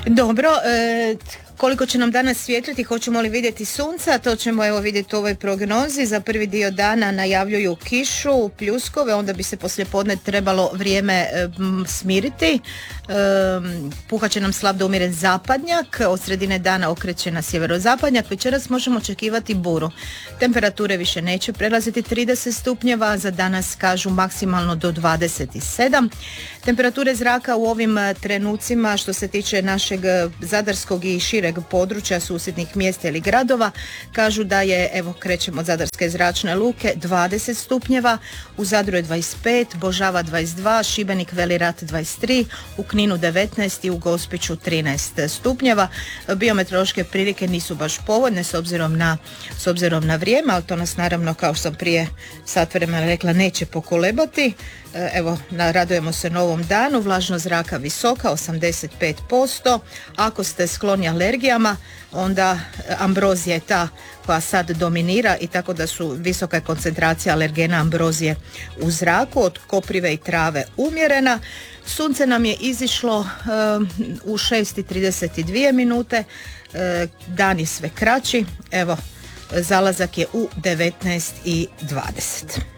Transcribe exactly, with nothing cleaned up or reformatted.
Dobro, e, koliko će nam danas svijetliti, hoćemo li vidjeti sunca, to ćemo evo vidjeti u ovoj prognozi. Za prvi dio dana najavljuju kišu, pljuskove, onda bi se poslijepodne trebalo vrijeme e, smiriti. E, puhat će nam slab do umjeren zapadnjak, od sredine dana okreće na sjeverozapadnjak. Večeras možemo očekivati buru. Temperature više neće prelaziti trideset stupnjeva, za danas kažu maksimalno do dvadeset sedam. Temperature zraka u ovim trenucima što se tiče našeg zadarskog i šireg područja susjednih mjesta ili gradova kažu da je, evo krećemo od Zadarske zračne luke, dvadeset stupnjeva, u Zadru je dvadeset pet, Božava dvadeset dva, Šibenik, Veli Rat dvadeset tri, u Kninu devetnaest i u Gospiću trinaest stupnjeva. Biometeorološke prilike nisu baš povoljne s obzirom na, s obzirom na vrijeme, ali to nas naravno, kao što sam prije sat vremena rekla, neće pokolebati. Evo, radujemo se novom danu, vlažnost zraka visoka, osamdeset pet posto. Ako ste skloni alergijama, onda ambrozija je ta koja sad dominira i tako da su visoka koncentracija alergena ambrozije u zraku, od koprive i trave umjerena. Sunce nam je izišlo um, u šest i trideset dvije minute, uh, dan je sve kraći, evo, zalazak je u devetnaest i dvadeset.